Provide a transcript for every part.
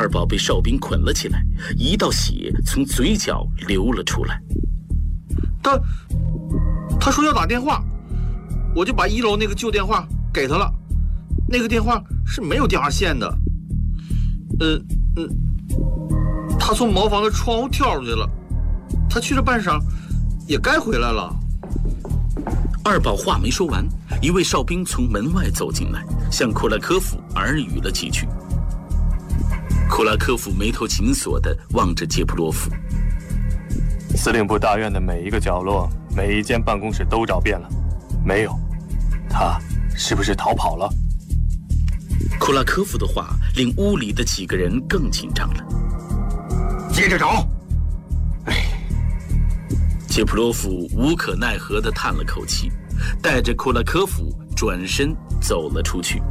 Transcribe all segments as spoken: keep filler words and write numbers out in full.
二宝被哨兵捆了起来，一道血从嘴角流了出来。 他他说要打电话，我就把一楼那个旧电话给他了，那个电话是没有电话线的。呃嗯，他从茅房的窗户跳出去了，他去了半晌，也该回来了。 二宝话没说完，一位哨兵从门外走进来，向库拉科夫耳语了几句。库拉科夫眉头紧锁地望着杰普洛夫。 司令部大院的每一个角落，每一间办公室都找遍了，没有。他是不是逃跑了？ 库拉科夫的话令屋里的几个人更紧张了。 接着找。 哎，杰普洛夫无可奈何地叹了口气，带着库拉科夫转身走了出去。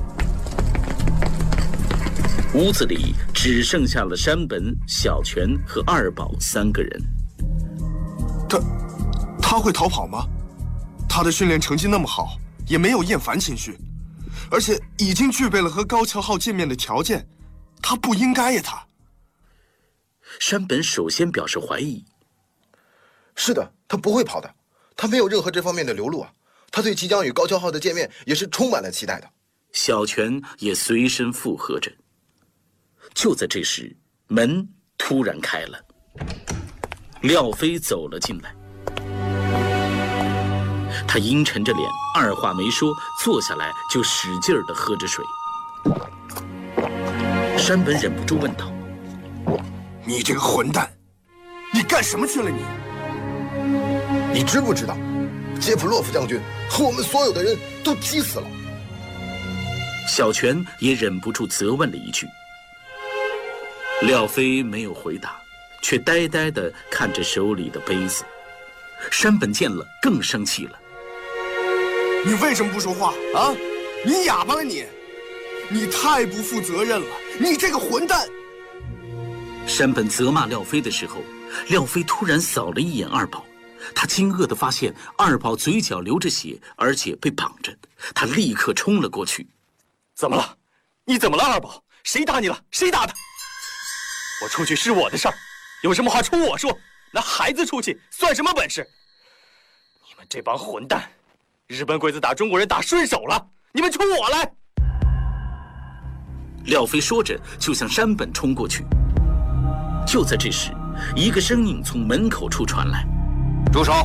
屋子里只剩下了山本、小泉和二宝三个人。 他他会逃跑吗？他的训练成绩那么好，也没有厌烦情绪，而且已经具备了和高桥浩见面的条件，他不应该呀！他。 山本首先表示怀疑。 是的，他不会跑的，他没有任何这方面的流露啊。他对即将与高桥浩的见面也是充满了期待的。 小泉也随身附和着。就在这时，门突然开了，廖飞走了进来。他阴沉着脸，二话没说，坐下来就使劲儿地喝着水。山本忍不住问道：“ 你这个混蛋，你干什么去了你？ 你知不知道，杰普洛夫将军和我们所有的人都急死了？” 小泉也忍不住责问了一句。廖飞没有回答，却呆呆地看着手里的杯子。山本见了更生气了。 你为什么不说话啊？你哑巴了你！你太不负责任了，你这个混蛋！ 山本责骂廖飞的时候，廖飞突然扫了一眼二宝，他惊愕地发现二宝嘴角流着血，而且被绑着。他立刻冲了过去。 怎么了？你怎么了，二宝？谁打你了？谁打的？我出去是我的事儿，有什么话冲我说。拿孩子出去算什么本事？你们这帮混蛋！日本鬼子打中国人打顺手了，你们冲我来！ 廖飞说着就向山本冲过去。就在这时，一个声音从门口处传来：“ 住手！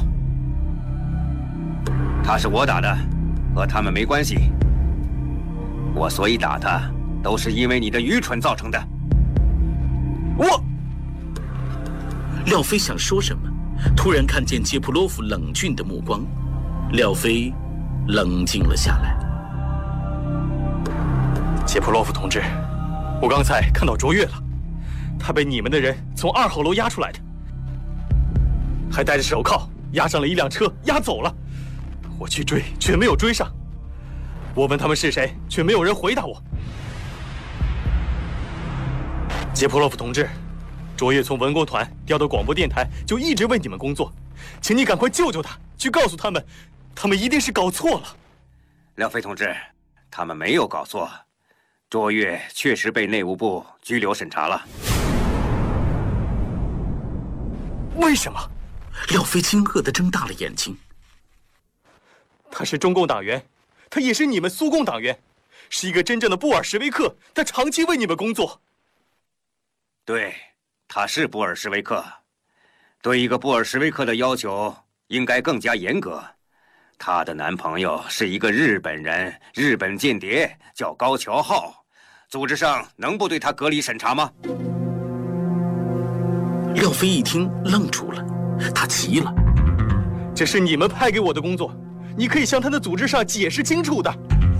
他是我打的，和他们没关系。我所以打他，都是因为你的愚蠢造成的。” 我。 廖飞想说什么，突然看见杰普洛夫冷峻的目光，廖飞冷静了下来。 杰普洛夫同志，我刚才看到卓越了，他被你们的人从二号楼押出来的，还戴着手铐，押上了一辆车，押走了。我去追，却没有追上。我问他们是谁，却没有人回答我。杰普洛夫同志，卓越从文工团调到广播电台，就一直为你们工作，请你赶快救救他，去告诉他们，他们一定是搞错了。 廖飞同志，他们没有搞错，卓越确实被内务部拘留审查了。 为什么？ 廖飞惊愕地睁大了眼睛。 他是中共党员，他也是你们苏共党员，是一个真正的布尔什维克，他长期为你们工作。 对，他是布尔什维克，对一个布尔什维克的要求应该更加严格。她的男朋友是一个日本人，日本间谍，叫高桥浩，组织上能不对他隔离审查吗？ 廖飞一听愣住了，他急了：“ 这是你们派给我的工作，你可以向他的组织上解释清楚的。”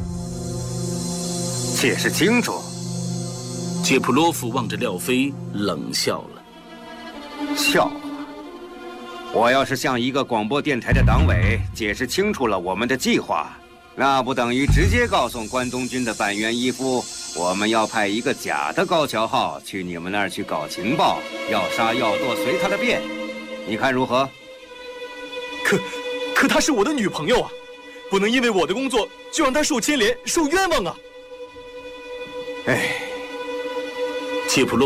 解释清楚？ 杰普洛夫望着廖飞冷笑了。 笑话！我要是向一个广播电台的党委解释清楚了我们的计划，那不等于直接告诉关东军的板垣一夫，我们要派一个假的高桥浩去你们那儿去搞情报，要杀要剁随他的便，你看如何？ 可，可她是我的女朋友啊，不能因为我的工作就让她受牵连、受冤枉啊！ 哎。 杰普洛